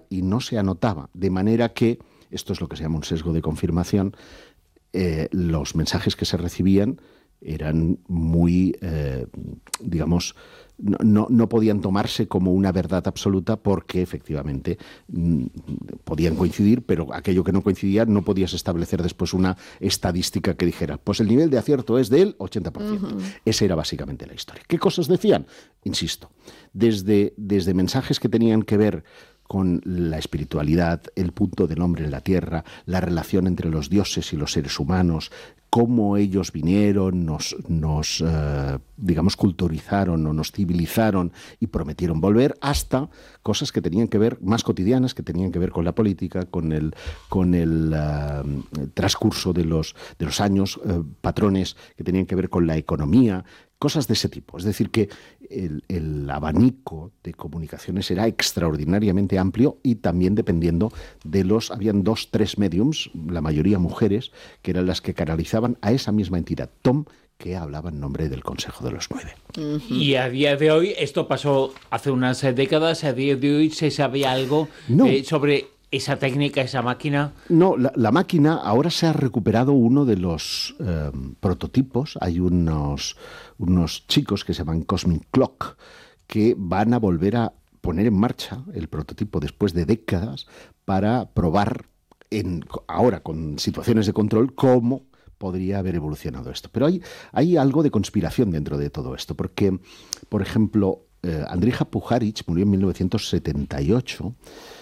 y no se anotaba, de manera que, esto es lo que se llama un sesgo de confirmación, los mensajes que se recibían eran muy, digamos, no podían tomarse como una verdad absoluta porque efectivamente podían coincidir, pero aquello que no coincidía no podías establecer después una estadística que dijera, pues el nivel de acierto es del 80%. Esa era básicamente la historia. ¿Qué cosas decían? Insisto, desde mensajes que tenían que ver con la espiritualidad, el punto del hombre en la tierra, la relación entre los dioses y los seres humanos, cómo ellos vinieron, nos digamos, culturizaron o nos civilizaron y prometieron volver, hasta cosas que tenían que ver, más cotidianas, que tenían que ver con la política, con el transcurso de los años, patrones que tenían que ver con la economía, cosas de ese tipo. Es decir, que el abanico de comunicaciones era extraordinariamente amplio y también dependiendo de habían 2, 3 médiums, la mayoría mujeres, que eran las que canalizaban a esa misma entidad, Tom, que hablaba en nombre del Consejo de los 9. Y a día de hoy, esto pasó hace unas décadas, a día de hoy se sabe algo sobre esa técnica, esa máquina. No, la máquina, ahora se ha recuperado uno de los prototipos. Hay unos chicos que se llaman Cosmic Clock que van a volver a poner en marcha el prototipo después de décadas para probar ahora con situaciones de control cómo podría haber evolucionado esto. Pero hay algo de conspiración dentro de todo esto, porque, por ejemplo, Andrija Puharich murió en 1978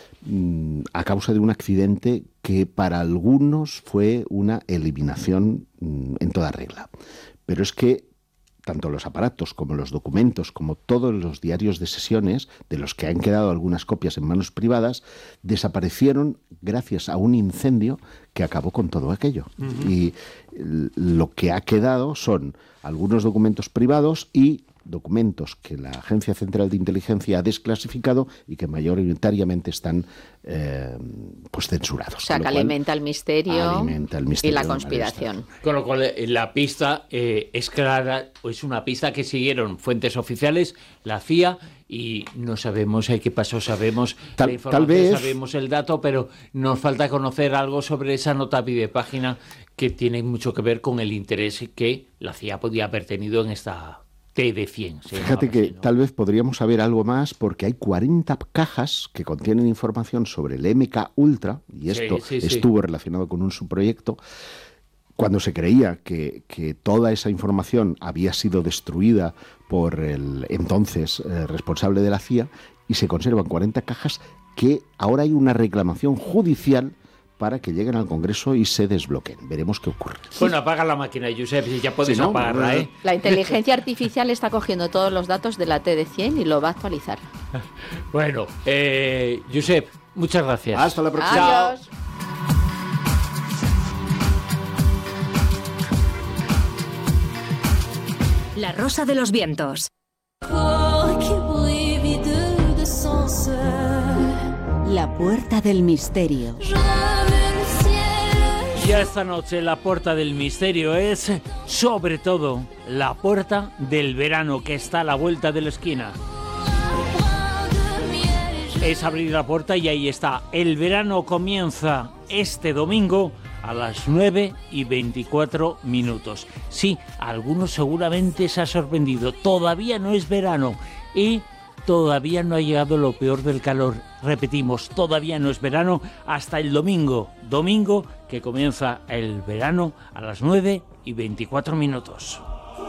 a causa de un accidente que para algunos fue una eliminación en toda regla. Pero es que tanto los aparatos como los documentos, como todos los diarios de sesiones, de los que han quedado algunas copias en manos privadas, desaparecieron gracias a un incendio que acabó con todo aquello. Y lo que ha quedado son algunos documentos privados y documentos que la Agencia Central de Inteligencia ha desclasificado y que mayoritariamente están pues censurados. O sea, que alimenta el misterio y la conspiración. Con lo cual, la pista es clara, es una pista que siguieron fuentes oficiales, la CIA, y no sabemos qué pasó, sabemos la información, tal vez, sabemos el dato, pero nos falta conocer algo sobre esa nota a pie de página que tiene mucho que ver con el interés que la CIA podía haber tenido en esta TD100. Fíjate que tal vez podríamos saber algo más porque hay 40 cajas que contienen información sobre el MK Ultra, y esto estuvo relacionado con un subproyecto, cuando se creía que toda esa información había sido destruida por el entonces responsable de la CIA, y se conservan 40 cajas que ahora hay una reclamación judicial para que lleguen al Congreso y se desbloqueen. Veremos qué ocurre. Bueno, apaga la máquina, Josep, ya puedes apagarla, ¿eh? La inteligencia artificial está cogiendo todos los datos de la TD100 y lo va a actualizar. Bueno, Josep, muchas gracias. Hasta la próxima. Adiós. La Rosa de los Vientos. La Puerta del Misterio. Ya esta noche la Puerta del Misterio es, sobre todo, la puerta del verano que está a la vuelta de la esquina. Es abrir la puerta y ahí está. El verano comienza este domingo a las 9:24. Sí, a algunos seguramente se ha sorprendido. Todavía no es verano y todavía no ha llegado lo peor del calor. Repetimos, todavía no es verano hasta el domingo. Domingo que comienza el verano a las 9:24.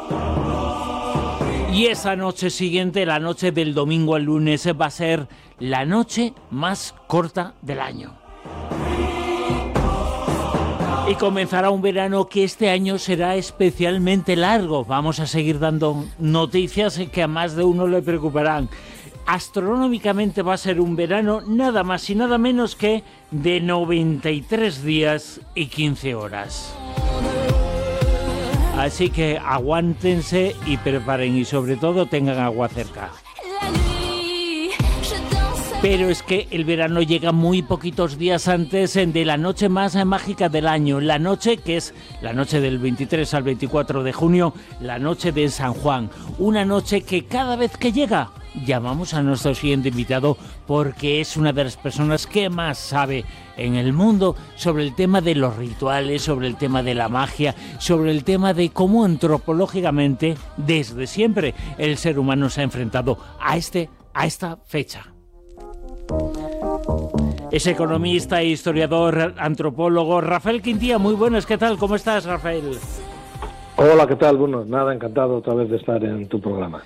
Y esa noche siguiente, la noche del domingo al lunes, va a ser la noche más corta del año. Y comenzará un verano que este año será especialmente largo. Vamos a seguir dando noticias que a más de uno le preocuparán. Astronómicamente va a ser un verano nada más y nada menos que de 93 días y 15 horas. Así que aguántense y preparen y sobre todo tengan agua cerca. Pero es que el verano llega muy poquitos días antes de la noche más mágica del año, la noche que es la noche del 23 al 24 de junio, la noche de San Juan, una noche que cada vez que llega llamamos a nuestro siguiente invitado porque es una de las personas que más sabe en el mundo sobre el tema de los rituales, sobre el tema de la magia, sobre el tema de cómo antropológicamente, desde siempre, el ser humano se ha enfrentado a esta fecha. Es economista, historiador, antropólogo. Rafael Quintía, muy buenas, ¿qué tal? ¿Cómo estás, Rafael? Hola, ¿qué tal? Bueno, nada, encantado otra vez de estar en tu programa.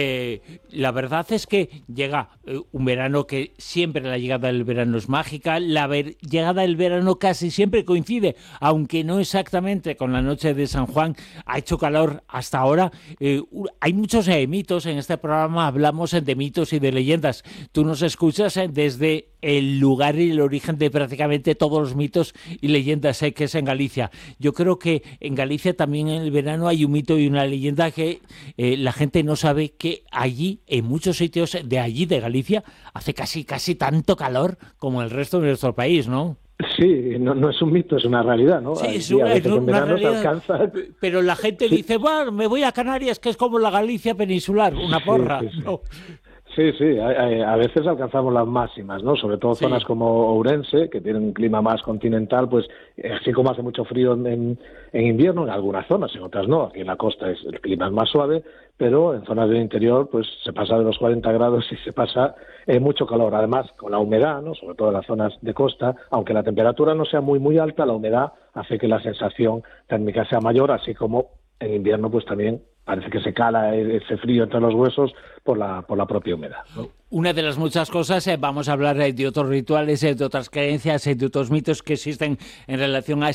La verdad es que llega un verano que siempre la llegada del verano es mágica, llegada del verano casi siempre coincide, aunque no exactamente con la noche de San Juan. Ha hecho calor hasta ahora. Hay muchos mitos, en este programa hablamos de mitos y de leyendas. Tú nos escuchas desde el lugar y el origen de prácticamente todos los mitos y leyendas que es en Galicia. Yo creo que en Galicia también en el verano hay un mito y una leyenda que la gente no sabe, que allí, en muchos sitios de allí, de Galicia, hace casi tanto calor como el resto de nuestro país, ¿no? Sí, no es un mito, es una realidad, ¿no? Sí, es una realidad, pero la gente dice, bueno, me voy a Canarias, que es como la Galicia peninsular, una porra. Sí. No. Sí, a veces alcanzamos las máximas, ¿no? Sobre todo zonas como Ourense, que tienen un clima más continental, pues así como hace mucho frío en invierno, en algunas zonas, en otras no. Aquí en la costa el clima es más suave, pero en zonas del interior pues se pasa de los 40 grados y se pasa mucho calor. Además, con la humedad, ¿no? Sobre todo en las zonas de costa, aunque la temperatura no sea muy alta, la humedad hace que la sensación térmica sea mayor, así como en invierno pues también parece que se cala ese frío entre los huesos por la propia humedad, ¿no? Una de las muchas cosas, vamos a hablar de otros rituales, de otras creencias, de otros mitos que existen en relación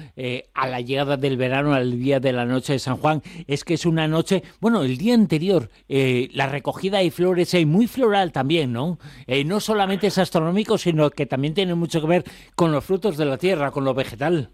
a la llegada del verano, al día de la noche de San Juan. Es que es una noche, bueno, el día anterior, la recogida de flores, muy floral también, ¿no? No solamente es astronómico, sino que también tiene mucho que ver con los frutos de la tierra, con lo vegetal.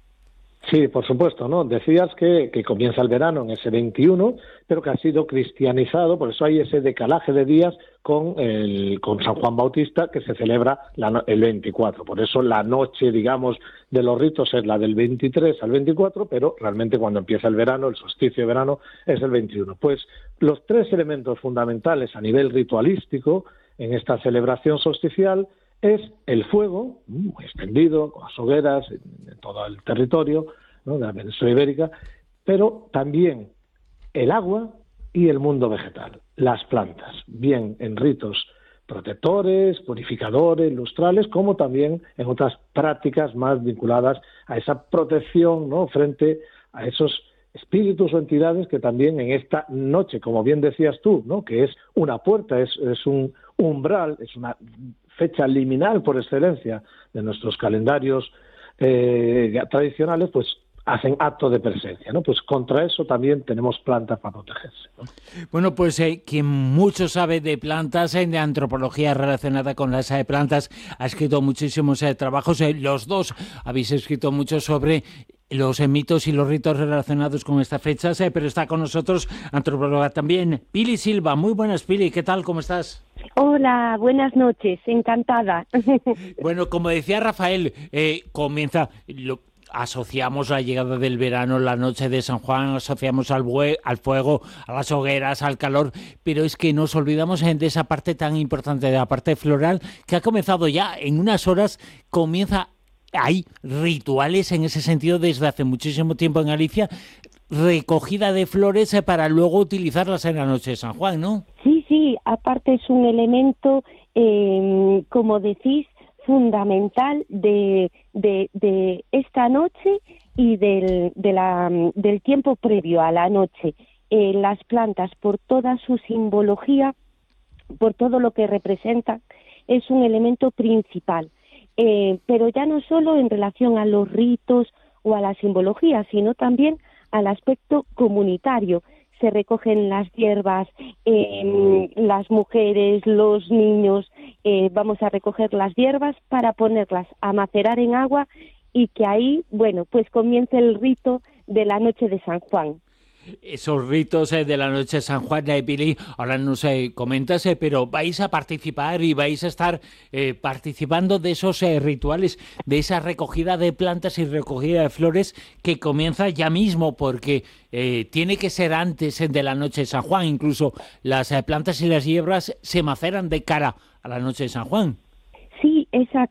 Sí, por supuesto, ¿no? Decías que comienza el verano en ese 21, pero que ha sido cristianizado, por eso hay ese decalaje de días con San Juan Bautista, que se celebra el 24. Por eso la noche, digamos, de los ritos es la del 23 al 24, pero realmente cuando empieza el verano, el solsticio de verano, es el 21. Pues los tres elementos fundamentales a nivel ritualístico en esta celebración solsticial es el fuego, muy extendido, con las hogueras en todo el territorio, ¿no?, de la península ibérica, pero también el agua y el mundo vegetal, las plantas, bien en ritos protectores, purificadores, lustrales, como también en otras prácticas más vinculadas a esa protección, ¿no?, frente a esos espíritus o entidades que también en esta noche, como bien decías tú, ¿no?, que es una puerta, es un umbral, es una fecha liminal por excelencia de nuestros calendarios tradicionales, pues hacen acto de presencia, ¿no? Pues contra eso también tenemos plantas para protegerse, ¿no? Bueno, pues quien mucho sabe de plantas, de antropología relacionada con las plantas, ha escrito muchísimos trabajos. Los dos habéis escrito mucho sobre los mitos y los ritos relacionados con estas fechas, pero está con nosotros antropóloga también, Pili Silva. Muy buenas, Pili, ¿qué tal? ¿Cómo estás? Hola, buenas noches, encantada. Bueno, como decía Rafael, comienza... Asociamos la llegada del verano, la noche de San Juan, asociamos al fuego, a las hogueras, al calor, pero es que nos olvidamos de esa parte tan importante, de la parte floral, que ha comenzado ya en unas horas. Hay rituales en ese sentido desde hace muchísimo tiempo en Galicia, recogida de flores para luego utilizarlas en la noche de San Juan, ¿no? Sí, aparte es un elemento, como decís, fundamental de esta noche y del tiempo previo a la noche. Las plantas, por toda su simbología, por todo lo que representan, es un elemento principal. Pero ya no solo en relación a los ritos o a la simbología, sino también al aspecto comunitario. Se recogen las hierbas, las mujeres, los niños, vamos a recoger las hierbas para ponerlas a macerar en agua y que ahí, bueno, pues comience el rito de la noche de San Juan. esos ritos de la noche de San Juan de Pili. Ahora nos comentas, pero vais a participar y vais a estar participando de esos rituales, de esa recogida de plantas y recogida de flores que comienza ya mismo, porque tiene que ser antes de la noche de San Juan. Incluso las plantas y las hierbas se maceran de cara a la noche de San Juan. Sí, exacto.